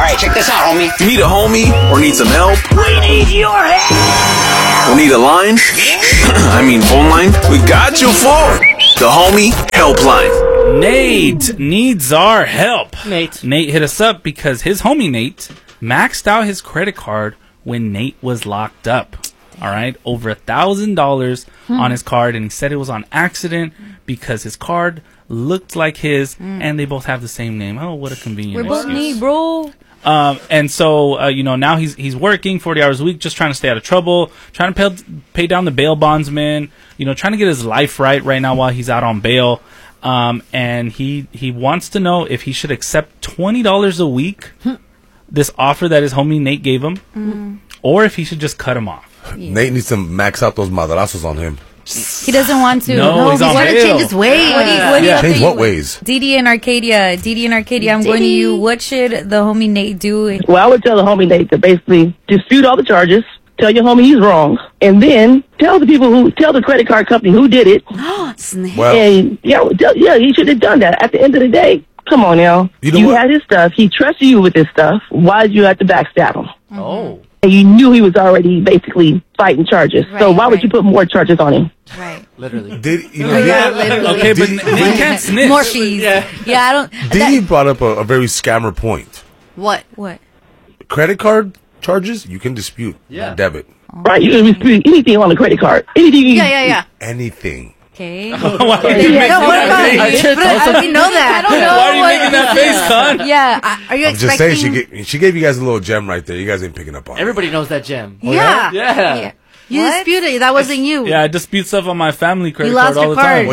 right, check this out, homie. Need a homie or need some help? We need your help. Or need a line? I mean phone line? We got you for the Homie Helpline. Nate needs our help. Nate hit us up because his homie Nate maxed out his credit card when Nate was locked up. All right, over $1,000 on his card, and he said it was on accident because his card looked like his, and they both have the same name. Oh, what a convenient We're both excuse. Nate, bro. And so, now he's working 40 hours a week, just trying to stay out of trouble, trying to pay down the bail bondsman, trying to get his life right now while he's out on bail. And he wants to know if he should accept $20 a week, this offer that his homie Nate gave him, or if he should just cut him off. Yeah. Nate needs to max out those madrazos on him. He doesn't want to. No, he's on want to bail. change his ways. What do you Change what ways? Didi and Arcadia, I'm going to you. What should the homie Nate do? Well, I would tell the homie Nate to basically dispute all the charges, tell your homie he's wrong, and then tell the credit card company who did it. Well, and he should have done that. At the end of the day, come on now. You had his stuff. He trusted you with his stuff. Why did you have to backstab him? Oh. And you knew he was already basically fighting charges. So why would you put more charges on him? Right. Literally. Literally. Okay, but Nate can't snitch. More fees. Yeah, I don't. Didi brought up a very scammer point. What? Credit card charges, you can dispute. Yeah. Debit. Right, you can dispute anything on the credit card. Anything. Yeah. Anything. Okay. Why are you making that face? We know that. I don't know. Why are you making that face, Con? Yeah. Are you I'm just saying, she gave you guys a little gem right there. You guys ain't picking up on it. Everybody knows that gem. Yeah. Yeah. You disputed. That wasn't you. Yeah, I dispute stuff on my family credit You card lost all your the time. card.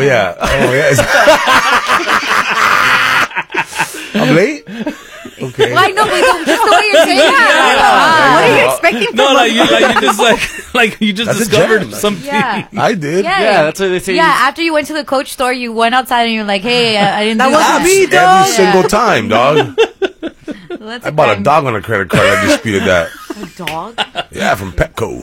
I'm late? Okay. Why no? Wait, just the way you're saying that. What are you expecting from No, you just That's a discovered gem. something. Yeah. I did. Yeah, that's what they say. Yeah, after you went to the Coach store, you went outside and you're like, "Hey, I didn't." That do wasn't me, dog. Every single time, dog. Well, I bought a dog on a credit card. I disputed that. A dog? Yeah, from Petco.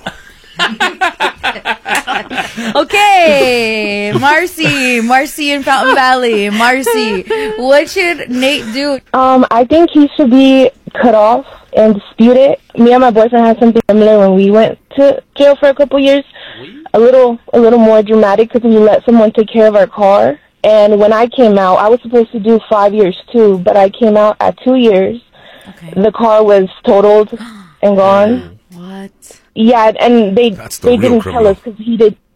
Okay, Marcy in Fountain Valley. Marcy, what should Nate do? I think he should be cut off and dispute it. Me and my boyfriend had something similar when we went to jail for a couple years. A little more dramatic because we let someone take care of our car. And when I came out, I was supposed to do 5 years too, but I came out at 2 years. Okay. The car was totaled and gone. What? Yeah, and they didn't tell us because he did.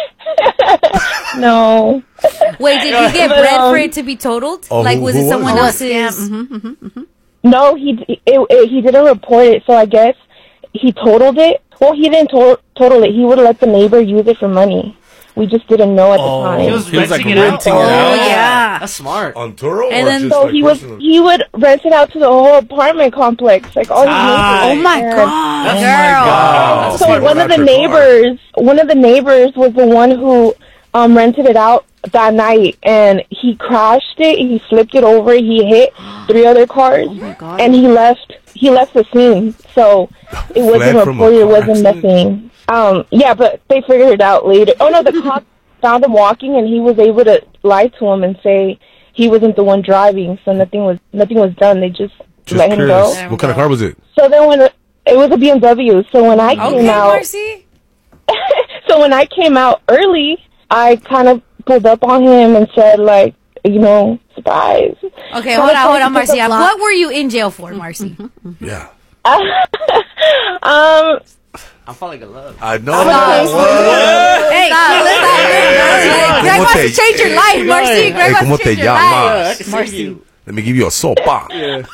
No. Wait, did he get bread for it to be totaled? Was it someone else's? No, he didn't report it, so I guess he totaled it. Well, he didn't total it. He would let the neighbor use it for money. We just didn't know at the time. He was renting it out. Oh, yeah. That's smart. On Turo? And then just he would rent it out to the whole apartment complex, like all his neighbors. Oh my god, God. So one of the neighbors was the one who rented it out that night, and he crashed it. He flipped it over. He hit 3 other cars, and he left the scene. So it wasn't reported. It wasn't nothing. Yeah, but they figured it out later. Oh no, the cops found him walking, and he was able to lie to him and say he wasn't the one driving. So nothing was done. They just let him go. What kind of car was it? So then it was a BMW. So when I came out, Marcy? so when I came out early, I kind of pulled up on him and said, like, surprise. Okay, hold on, Marcy. What were you in jail for, Marcy? Yeah. I'm falling in love. I know. Hey, Greg wants to change your life, Marcy. Greg wants to change your life. Marcy. Let me give you a sopa.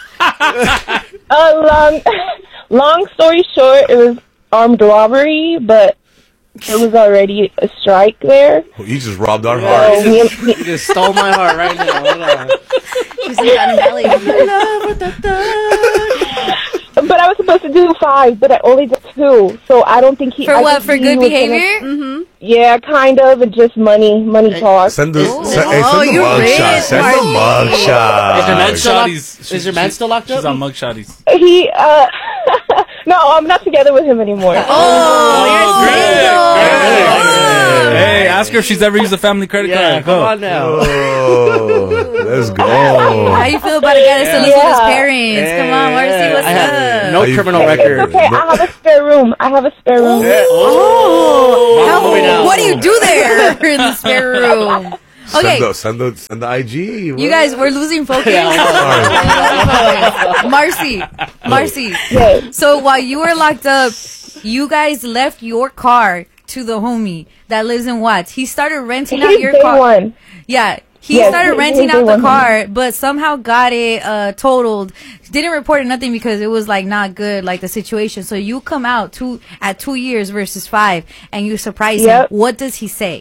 Long story short, it was armed robbery, but it was already a strike there. You just robbed our hearts. You just stole my heart right now. Hold on. She's in Fountain Valley. But I was supposed to do 5, but I only did 2. So I don't think he... For what? For good behavior? Yeah, kind of, and just money talk. Send the mugshot. Send the mugshot. Is your man still locked up? She's on mugshotties. He, no, I'm not together with him anymore. Oh, you're single. Hey, ask her if she's ever used a family credit card. Come on now. Let's go. How you feel about a guy that still lives with his parents? Come on, Marcy, what's I have up? no criminal record. It's okay. I have a spare room. Oh, what do you do there in the spare room? Okay, Send the IG. you guys, we're losing focus. Marcy. Yes. So while you were locked up, you guys left your car to the homie that lives in Watts. He started renting out He's your day car. one. Yeah. He Yes, started he's renting day out the one. car, but somehow got it totaled. Didn't report it nothing because it was like not good, like the situation. So you come out at 2 years versus 5, and you surprise him. Yep. What does he say?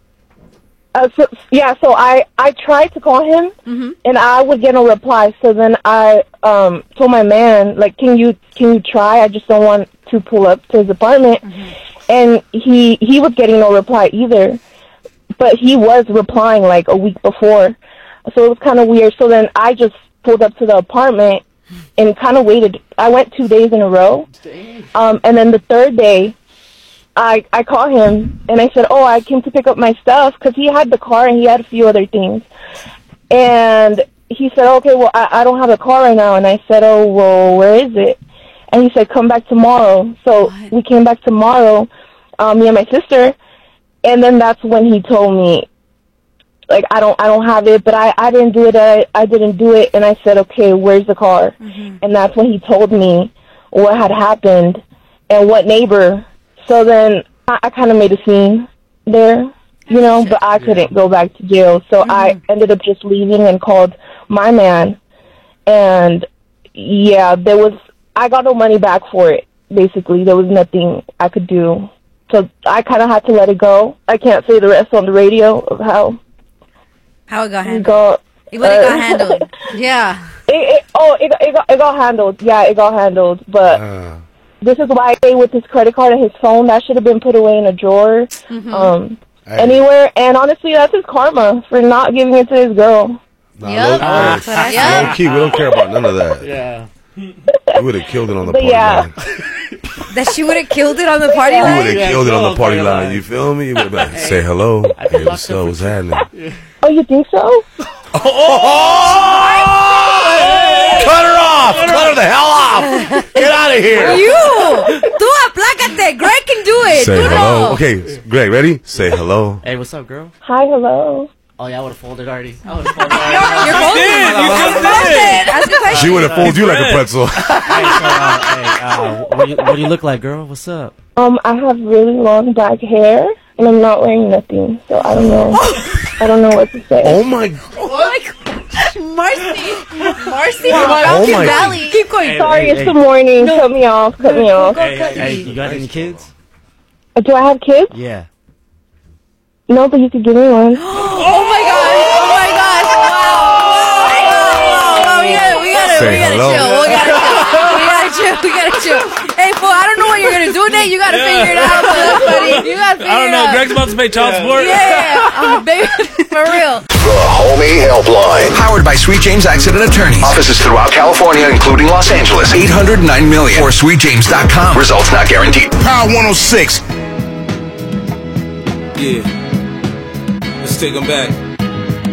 So I tried to call him, and I would get no reply. So then I told my man, like, can you try? I just don't want to pull up to his apartment. And he was getting no reply either, but he was replying like a week before. So it was kind of weird. So then I just pulled up to the apartment and kind of waited. I went 2 days in a row, and then the third day, I called him and I said, I came to pick up my stuff, because he had the car and he had a few other things. And he said, okay, well, I don't have a car right now. And I said, oh, well, where is it? And he said, come back tomorrow. So we came back tomorrow, me and my sister. And then that's when he told me, like, I don't have it, but I didn't do it. I didn't do it. And I said, okay, where's the car? And that's when he told me what had happened and what neighbor. So then I kind of made a scene there, but I couldn't go back to jail. So I ended up just leaving and called my man. And, yeah, I got no money back for it, basically. There was nothing I could do. So I kind of had to let it go. I can't say the rest on the radio of how it got handled. Got, it got handled. Yeah. It got handled. Yeah, it got handled. But this is why I stay with his credit card and his phone. That should have been put away in a drawer, anywhere. And honestly, that's his karma for not giving it to his girl. Yep. Low key, we don't care about none of that. Yeah. You would have killed it on the party line. That she would have killed it on the party You line? would have killed it on the party line. You feel me? You would have been like, say hello. Hey, what's up? What's happening? Oh, you think so? Cut her off! Cut her the hell off! Get out of here! Tú aplácate. Greg can do it. Say Tú hello. no. Okay, Greg, ready? Say hello. Hey, what's up, girl? Hi, hello. Oh, yeah, I would have folded already. You're folding. She would have fooled you like a pretzel. What do you look like, girl? What's up? I have really long black hair, and I'm not wearing nothing, so I don't know. I don't know what to say. Oh my! Marcy. Oh my! Valley. Keep going. Sorry, it's the morning. Cut me off. Hey, you got any kids? Do I have kids? Yeah. No, but you could give me one. Oh my gosh. Wow. We gotta chill. Hey, fool, I don't know what you're gonna do today. You gotta figure it out, buddy. You gotta figure it out. I don't know. Greg's about to pay child support. Yeah. Baby, for real. The Homie Helpline. Powered by Sweet James Accident Attorneys. Offices throughout California, including Los Angeles. 809 million or sweetjames.com. Results not guaranteed. Power 106. Yeah. Let's take them back.